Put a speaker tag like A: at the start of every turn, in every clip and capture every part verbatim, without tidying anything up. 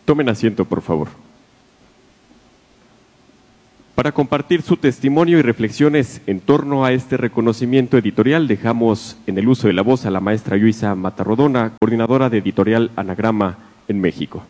A: Tomen asiento, por favor. Para compartir su testimonio y reflexiones en torno a este reconocimiento editorial, dejamos en el uso de la voz a la maestra Luisa Matarrodona, coordinadora de Editorial Anagrama en México.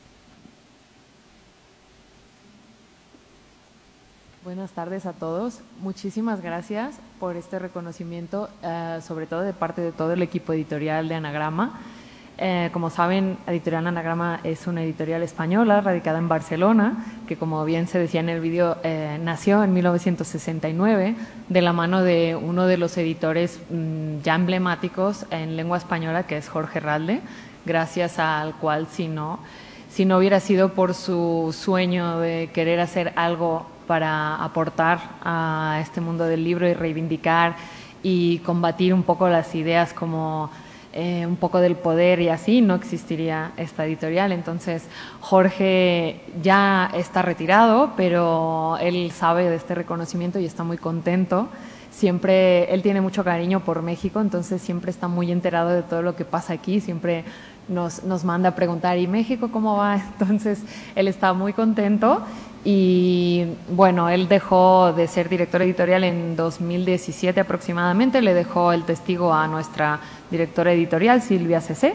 B: Buenas tardes a todos. Muchísimas gracias por este reconocimiento, eh, sobre todo de parte de todo el equipo editorial de Anagrama. Eh, como saben, Editorial Anagrama es una editorial española radicada en Barcelona, que como bien se decía en el vídeo, eh, nació en mil novecientos sesenta y nueve de la mano de uno de los editores mmm, ya emblemáticos en lengua española, que es Jorge Herralde, gracias al cual, si no, si no hubiera sido por su sueño de querer hacer algo para aportar a este mundo del libro y reivindicar y combatir un poco las ideas como Eh, un poco del poder y así, no existiría esta editorial. Entonces Jorge ya está retirado, pero él sabe de este reconocimiento y está muy contento. Siempre, él tiene mucho cariño por México, entonces siempre está muy enterado de todo lo que pasa aquí, siempre nos, nos manda a preguntar, ¿y México cómo va? Entonces él está muy contento. Y bueno, él dejó de ser director editorial en dos mil diecisiete aproximadamente, le dejó el testigo a nuestra directora editorial, Silvia Cecé,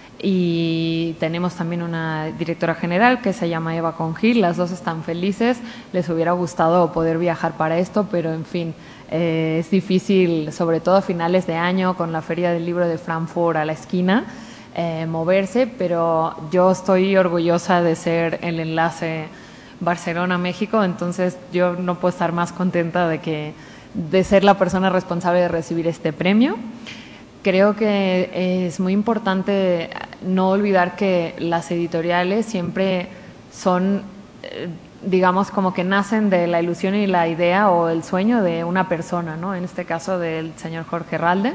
B: y tenemos también una directora general que se llama Eva Congil. Las dos están felices, les hubiera gustado poder viajar para esto, pero en fin, eh, es difícil, sobre todo a finales de año, con la Feria del Libro de Frankfurt a la esquina, eh, moverse, pero yo estoy orgullosa de ser el enlace Barcelona, México, entonces yo no puedo estar más contenta de que de ser la persona responsable de recibir este premio. Creo que es muy importante no olvidar que las editoriales siempre son, digamos, como que nacen de la ilusión y la idea o el sueño de una persona, ¿no? En este caso del señor Jorge Herralde,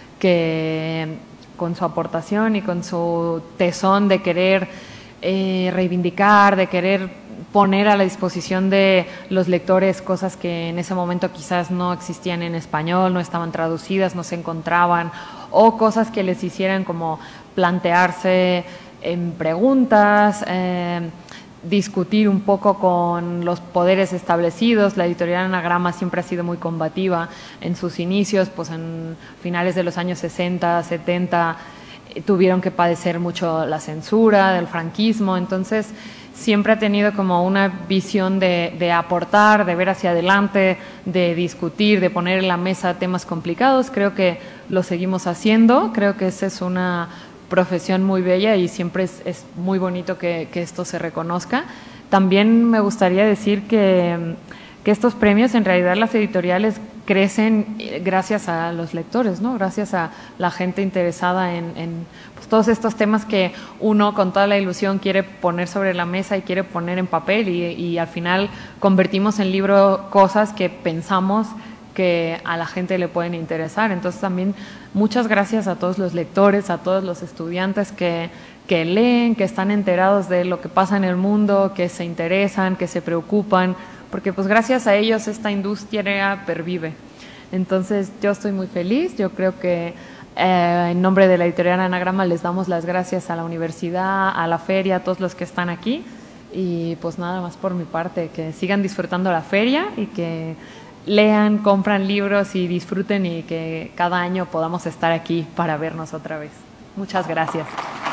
B: que con su aportación y con su tesón de querer eh, reivindicar, de querer poner a la disposición de los lectores cosas que en ese momento quizás no existían en español, no estaban traducidas, no se encontraban, o cosas que les hicieran como plantearse en preguntas, eh, discutir un poco con los poderes establecidos. La editorial Anagrama siempre ha sido muy combativa en sus inicios, pues en finales de los años sesenta, setenta, eh, tuvieron que padecer mucho la censura del franquismo, entonces siempre ha tenido como una visión de, de aportar, de ver hacia adelante, de discutir, de poner en la mesa temas complicados. Creo que lo seguimos haciendo, creo que esa es una profesión muy bella y siempre es, es muy bonito que, que esto se reconozca. También me gustaría decir que, que estos premios, en realidad las editoriales crecen gracias a los lectores, ¿no? Gracias a la gente interesada en, en pues, todos estos temas que uno con toda la ilusión quiere poner sobre la mesa y quiere poner en papel y, y al final convertimos en libro cosas que pensamos que a la gente le pueden interesar. Entonces también muchas gracias a todos los lectores, a todos los estudiantes que, que leen, que están enterados de lo que pasa en el mundo, que se interesan, que se preocupan, porque pues gracias a ellos esta industria pervive. Entonces yo estoy muy feliz, yo creo que eh, en nombre de la editorial Anagrama les damos las gracias a la universidad, a la feria, a todos los que están aquí y pues nada más por mi parte, que sigan disfrutando la feria y que lean, compran libros y disfruten y que cada año podamos estar aquí para vernos otra vez. Muchas gracias.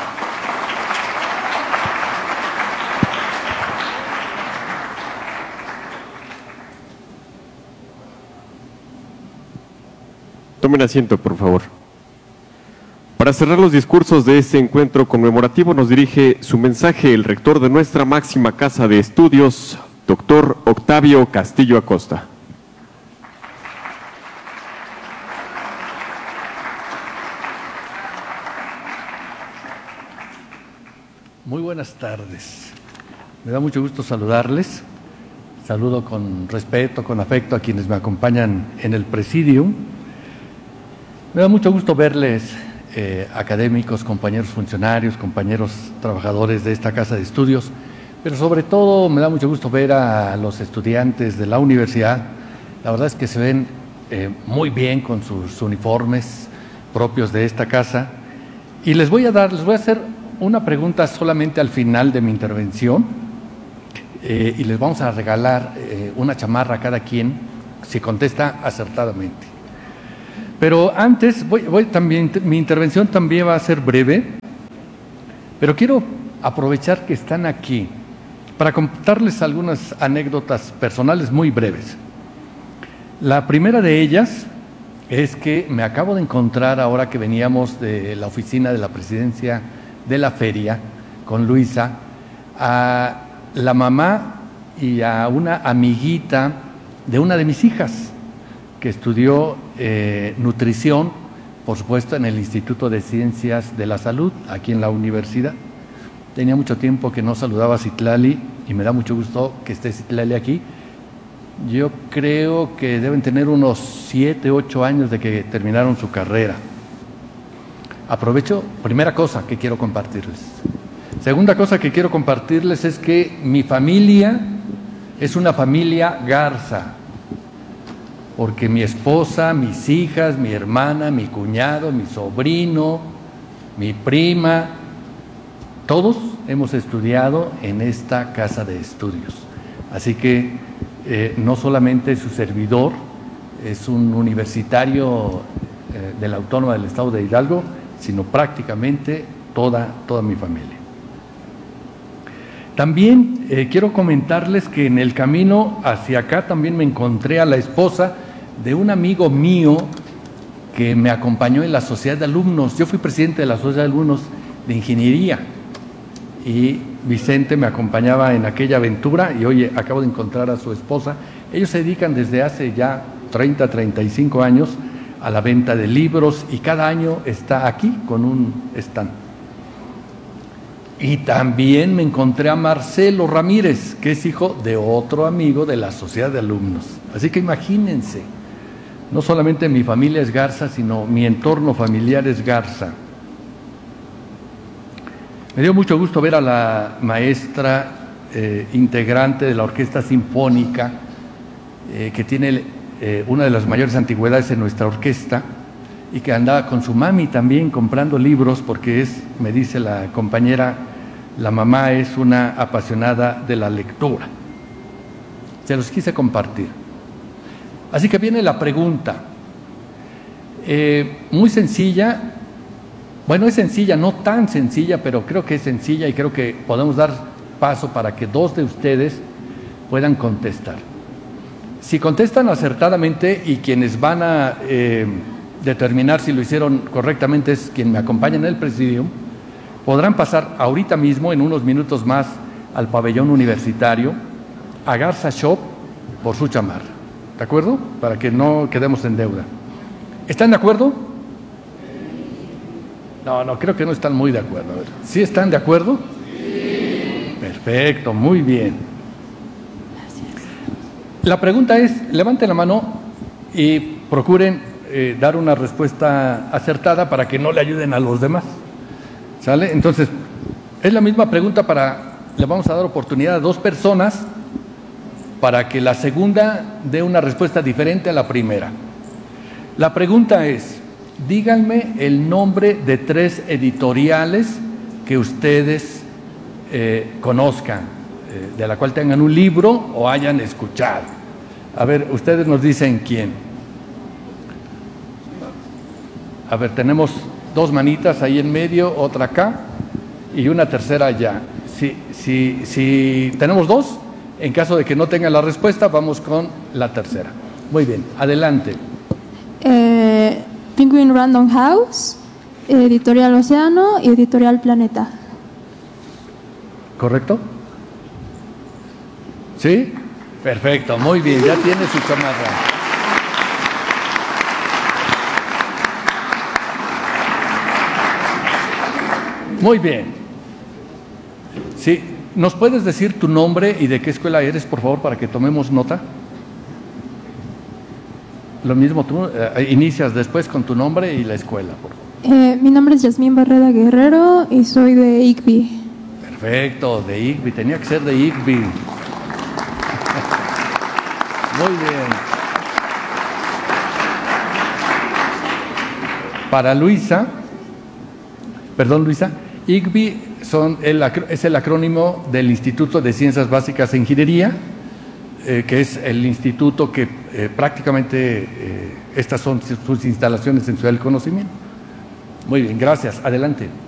A: Tomen asiento, por favor. Para cerrar los discursos de este encuentro conmemorativo, nos dirige su mensaje el rector de nuestra máxima casa de estudios, doctor Octavio Castillo Acosta.
C: Muy buenas tardes. Me da mucho gusto saludarles. Saludo con respeto, con afecto a quienes me acompañan en el presidium. Me da mucho gusto verles, eh, académicos, compañeros funcionarios, compañeros trabajadores de esta casa de estudios, pero sobre todo me da mucho gusto ver a los estudiantes de la universidad. La verdad es que se ven eh, muy bien con sus uniformes propios de esta casa y les voy a dar, les voy a hacer una pregunta solamente al final de mi intervención eh, y les vamos a regalar eh, una chamarra a cada quien si contesta acertadamente. Pero antes, voy, voy también, mi intervención también va a ser breve, pero quiero aprovechar que están aquí para contarles algunas anécdotas personales muy breves. La primera de ellas es que me acabo de encontrar ahora que veníamos de la oficina de la presidencia de la feria con Luisa, a la mamá y a una amiguita de una de mis hijas que estudió eh, nutrición, por supuesto en el Instituto de Ciencias de la Salud, aquí en la universidad. Tenía mucho tiempo que no saludaba a Citlali y me da mucho gusto que esté Citlali aquí. Yo creo que deben tener unos siete, ocho años de que terminaron su carrera. Aprovecho, primera cosa que quiero compartirles. Segunda cosa que quiero compartirles es que mi familia es una familia Garza, porque mi esposa, mis hijas, mi hermana, mi cuñado, mi sobrino, mi prima, todos hemos estudiado en esta casa de estudios. Así que eh, no solamente su servidor es un universitario eh, de la Autónoma del Estado de Hidalgo, sino prácticamente toda, toda mi familia. También eh, quiero comentarles que en el camino hacia acá también me encontré a la esposa de un amigo mío que me acompañó en la sociedad de alumnos. Yo fui presidente de la sociedad de alumnos de ingeniería y Vicente me acompañaba en aquella aventura y hoy acabo de encontrar a su esposa. Ellos se dedican desde hace ya treinta, treinta y cinco años a la venta de libros y cada año está aquí con un stand. Y también me encontré a Marcelo Ramírez, que es hijo de otro amigo de la sociedad de alumnos. Así que imagínense, no solamente mi familia es Garza, sino mi entorno familiar es Garza. Me dio mucho gusto ver a la maestra eh, integrante de la Orquesta Sinfónica, eh, que tiene eh, una de las mayores antigüedades en nuestra orquesta, y que andaba con su mami también comprando libros, porque es, me dice la compañera, la mamá es una apasionada de la lectura. Se los quise compartir. Así que viene la pregunta, eh, muy sencilla, bueno, es sencilla, no tan sencilla, pero creo que es sencilla y creo que podemos dar paso para que dos de ustedes puedan contestar. Si contestan acertadamente y quienes van a eh, determinar si lo hicieron correctamente es quien me acompaña en el presidium, podrán pasar ahorita mismo, en unos minutos más, al pabellón universitario, a Garza Shop por su chamarra. ¿De acuerdo? Para que no quedemos en deuda. ¿Están de acuerdo? No, no, creo que no están muy de acuerdo. A ver, ¿sí están de acuerdo? Sí. Perfecto, muy bien. Gracias. La pregunta es, levanten la mano y procuren eh, dar una respuesta acertada para que no le ayuden a los demás. ¿Sale? Entonces, es la misma pregunta para, le vamos a dar oportunidad a dos personas para que la segunda dé una respuesta diferente a la primera. La pregunta es, díganme el nombre de tres editoriales que ustedes eh, conozcan, eh, de la cual tengan un libro o hayan escuchado. A ver, ustedes nos dicen quién. A ver, tenemos dos manitas ahí en medio, otra acá y una tercera allá. Si, si, si tenemos dos, en caso de que no tengan la respuesta, vamos con la tercera. Muy bien, adelante.
D: Eh, Penguin Random House, Editorial Océano y Editorial Planeta.
C: ¿Correcto? ¿Sí? Perfecto, muy bien, ya tiene su chamarra. Muy bien. Sí, ¿nos puedes decir tu nombre y de qué escuela eres, por favor, para que tomemos nota? Lo mismo tú, eh, inicias después con tu nombre y la escuela, por favor.
D: Eh, mi nombre es Yasmín Barrera Guerrero y soy de I C B I.
C: Perfecto, de I C B I, tenía que ser de I C B I. Muy bien. Para Luisa, perdón Luisa, I C B I son el, es el acrónimo del Instituto de Ciencias Básicas e Ingeniería, eh, que es el instituto que eh, prácticamente eh, estas son sus instalaciones en Ciudad del Conocimiento. Muy bien, gracias. Adelante.